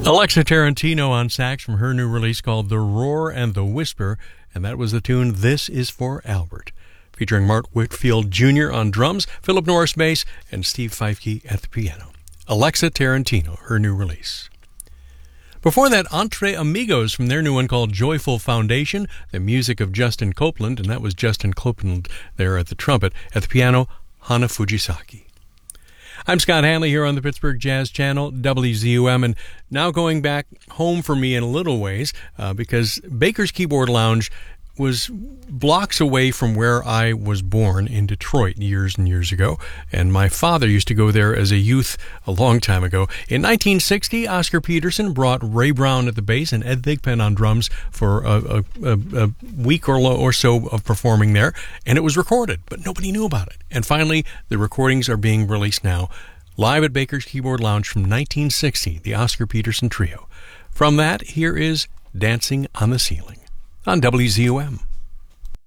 Alexa Tarantino on sax from her new release called The Roar and the Whisper, and that was the tune This Is for Albert, featuring Mark Whitfield Jr. on drums, Philip Norris bass, and Steve Feifke at the piano. Alexa Tarantino, her new release. Before that, Entre Amigos from their new one called Joyful Foundation, the music of Justin Copeland, and that was Justin Copeland there at the trumpet. At the piano, Hana Fujisaki. I'm Scott Hanley here on the Pittsburgh Jazz Channel, WZUM, and now going back home for me in a little ways because Baker's Keyboard Lounge was blocks away from where I was born in Detroit years and years ago, and my father used to go there as a youth a long time ago. In 1960, Oscar Peterson brought Ray Brown at the bass and Ed Thigpen on drums for a week or so of performing there, and it was recorded, but nobody knew about it. And finally, the recordings are being released now, live at Baker's Keyboard Lounge from 1960, the Oscar Peterson Trio. From that, here is Dancing on the Ceiling on WZUM.